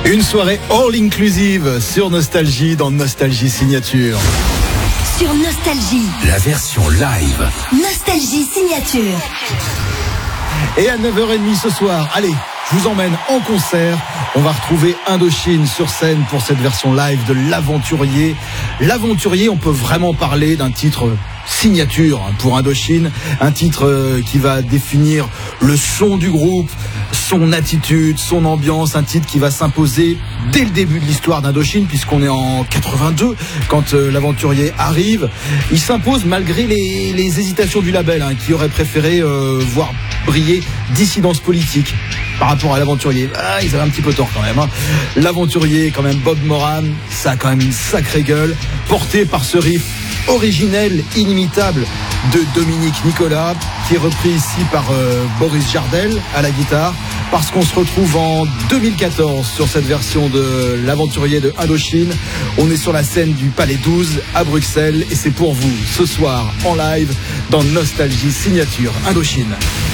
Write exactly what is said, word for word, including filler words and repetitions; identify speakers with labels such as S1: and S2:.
S1: Une soirée all inclusive sur Nostalgie dans Nostalgie Signature.
S2: Sur Nostalgie,
S3: la version live.
S2: Nostalgie Signature.
S1: Et à neuf heures trente ce soir, allez, je vous emmène en concert. On va retrouver Indochine sur scène pour cette version live de L'Aventurier. L'Aventurier, on peut vraiment parler d'un titre signature pour Indochine, un titre qui va définir le son du groupe, son attitude, son ambiance, un titre qui va s'imposer dès le début de l'histoire d'Indochine, puisqu'on est en quatre-vingt-deux quand euh, l'Aventurier arrive. Il s'impose malgré les, les hésitations du label, hein, qui aurait préféré euh, voir briller dissidence politique par rapport à l'Aventurier. Ah, ils avaient un petit peu tort quand même, hein. L'Aventurier, quand même, Bob Moran, ça a quand même une sacrée gueule, porté par ce riff originel, inimitable de Dominique Nicolas, qui est repris ici par euh, Boris Jardel à la guitare, parce qu'on se retrouve en deux mille quatorze sur cette version de l'Aventurier de Indochine. On est sur la scène du Palais douze à Bruxelles et c'est pour vous ce soir en live dans Nostalgie Signature Indochine.